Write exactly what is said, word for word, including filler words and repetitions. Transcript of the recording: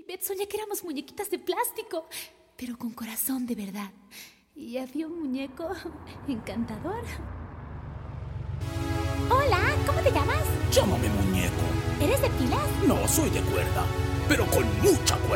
Beth, soñé que éramos muñequitas de plástico, pero con corazón de verdad. Y había un muñeco encantador. Hola, ¿cómo te llamas? Llámame muñeco. ¿Eres de pilas? No, soy de cuerda, pero con mucha cuerda.